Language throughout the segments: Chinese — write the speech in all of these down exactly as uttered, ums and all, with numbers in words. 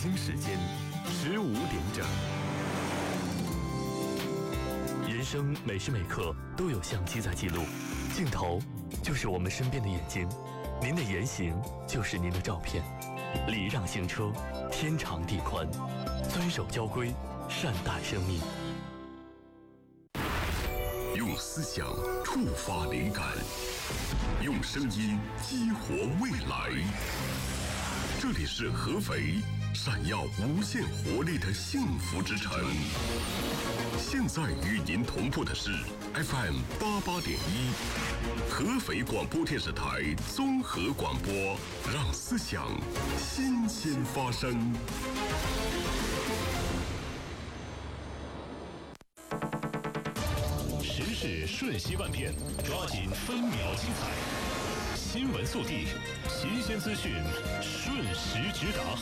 京时间十五点整。人生每时每刻都有相机在记录，镜头就是我们身边的眼睛，您的言行就是您的照片。礼让行车，天长地宽，遵守交规，善待生命。 用思想触发灵感，用声音激活未来。这里是合肥，闪耀无限活力的幸福之城。现在与您同步的是 F M 八八点一，合肥广播电视台综合广播，让思想新鲜发生。 时事瞬息万变，抓紧分秒精彩。新闻速递，新鲜资讯，瞬时直达。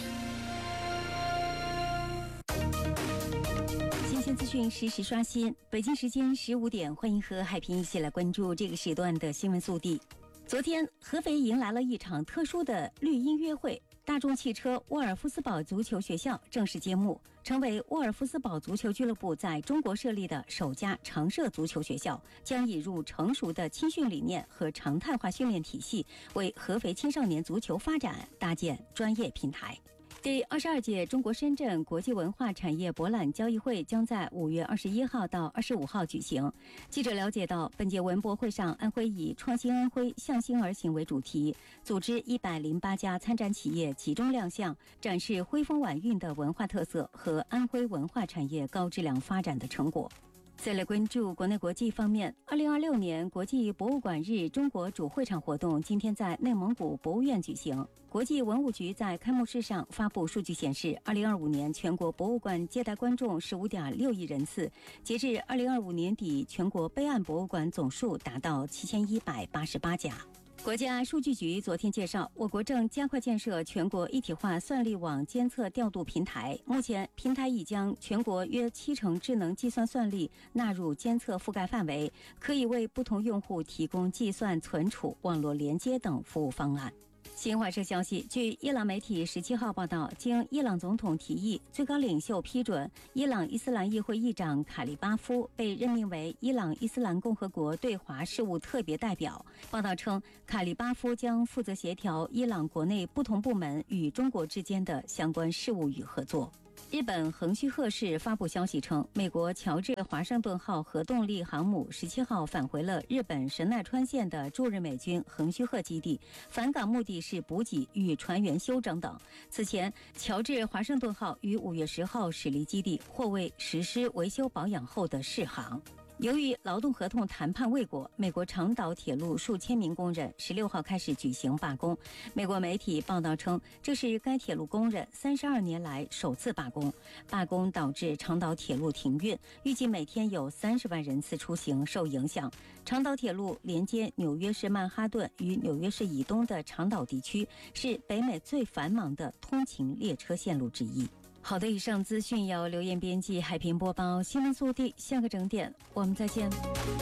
新鲜资讯实时刷新。北京时间十五点，欢迎和海平一起来关注这个时段的新闻速递。昨天，合肥迎来了一场特殊的绿音乐会。大众汽车沃尔夫斯堡足球学校正式揭幕，成为沃尔夫斯堡足球俱乐部在中国设立的首家常设足球学校，将引入成熟的青训理念和常态化训练体系，为合肥青少年足球发展搭建专业平台。第二十二届中国深圳国际文化产业博览交易会将在五月二十一号到二十五号举行。记者了解到，本届文博会上，安徽以创新安徽，向心而行为主题，组织一百零八家参展企业集中亮相，展示徽风晚运的文化特色和安徽文化产业高质量发展的成果。再来关注国内国际方面，二零二六年国际博物馆日中国主会场活动今天在内蒙古博物院举行。国际文物局在开幕式上发布数据显示，二零二五年全国博物馆接待观众十五点六亿人次，截至二零二五年底，全国备案博物馆总数达到七千一百八十八家。国家数据局昨天介绍，我国正加快建设全国一体化算力网监测调度平台。目前，平台已将全国约七成智能计算算力纳入监测覆盖范围，可以为不同用户提供计算、存储、网络连接等服务方案。新华社消息，据伊朗媒体十七号报道，经伊朗总统提议，最高领袖批准，伊朗伊斯兰议会议长卡利巴夫被任命为伊朗伊斯兰共和国对华事务特别代表。报道称，卡利巴夫将负责协调伊朗国内不同部门与中国之间的相关事务与合作。日本横须贺市发布消息称，美国乔治华盛顿号核动力航母十七号返回了日本神奈川县的驻日美军横须贺基地，返港目的是补给与船员休整等。此前，乔治华盛顿号于五月十号驶离基地，或为实施维修保养后的试航。由于劳动合同谈判未果，美国长岛铁路数千名工人十六号开始举行罢工。美国媒体报道称，这是该铁路工人三十二年来首次罢工。罢工导致长岛铁路停运，预计每天有三十万人次出行受影响。长岛铁路连接纽约市曼哈顿与纽约市以东的长岛地区，是北美最繁忙的通勤列车线路之一。好的，以上资讯由刘艳编辑，海平播报。新闻速递，下个整点我们再见。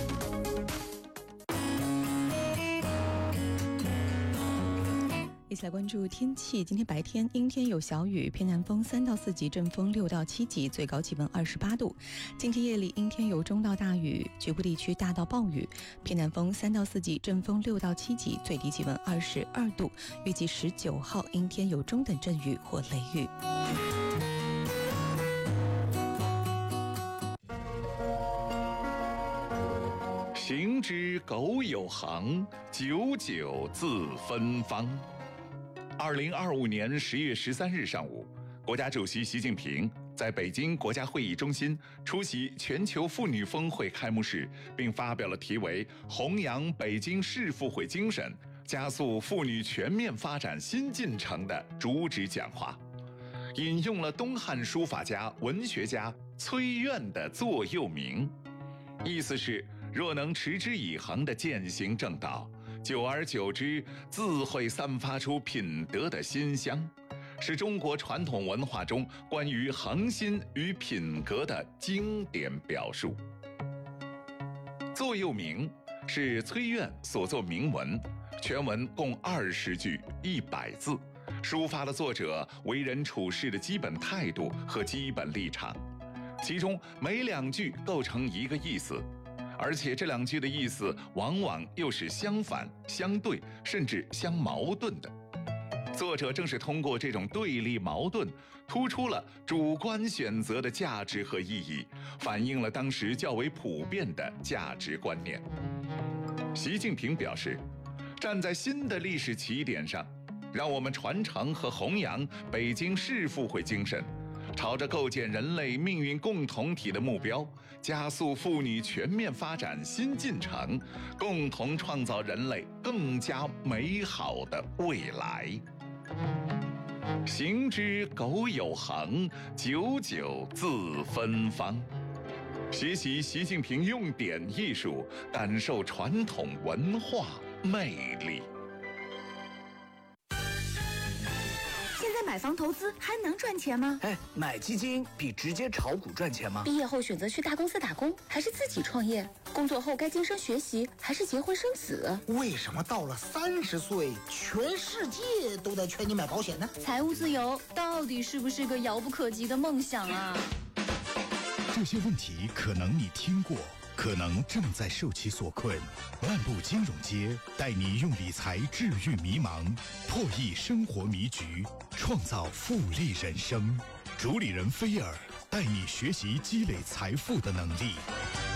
一起来关注天气。今天白天阴天有小雨，偏南风三到四级，阵风六到七级，最高气温二十八度。今天夜里阴天有中到大雨，局部地区大到暴雨，偏南风三到四级，阵风六到七级，最低气温二十二度。预计十九号阴天有中等阵雨或雷雨。 行之苟有行，久久自芬芳。二零二五年十月十三日上午，国家主席习近平在北京国家会议中心出席全球妇女峰会开幕式，并发表了题为《弘扬北京世妇会精神，加速妇女全面发展新进程》的主旨讲话，引用了东汉书法家、文学家崔苑的座右铭，意思是，若能持之以恒地践行正道，久而久之，自会散发出品德的馨香，是中国传统文化中关于恒心与品格的经典表述。座右铭是崔苑所作铭文，全文共二十句，一百字， 抒发了作者为人处事的基本态度和基本立场，其中每两句构成一个意思，而且这两句的意思往往又是相反、相对，甚至相矛盾的。作者正是通过这种对立矛盾，突出了主观选择的价值和意义，反映了当时较为普遍的价值观念。习近平表示，站在新的历史起点上，让我们传承和弘扬北京市复会精神，朝着构建人类命运共同体的目标，加速妇女全面发展新进程，共同创造人类更加美好的未来。行之苟有恒，久久自芬芳。学习习近平用典艺术，感受传统文化魅力。 现在买房投资还能赚钱吗？ 哎，买基金比直接炒股赚钱吗？ 毕业后选择去大公司打工，还是自己创业？工作后该晋升学习，还是结婚生子？ 为什么到了三十岁，全世界都在劝你买保险呢？ 财务自由到底是不是个遥不可及的梦想啊？ 这些问题可能你听过，可能正在受其所困。漫步金融街，带你用理财治愈迷茫，破译生活迷局，创造复利人生。主理人菲尔带你学习积累财富的能力。